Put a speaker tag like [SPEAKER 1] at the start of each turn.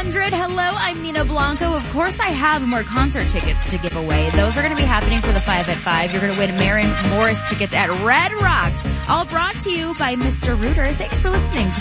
[SPEAKER 1] 100. Hello, I'm Nina Blanco. Of course, I have more concert tickets to give away. Those are going to be happening for the 5 at 5. You're going to win Maren Morris tickets at Red Rocks. All brought to you by Mr. Rooter. Thanks for listening to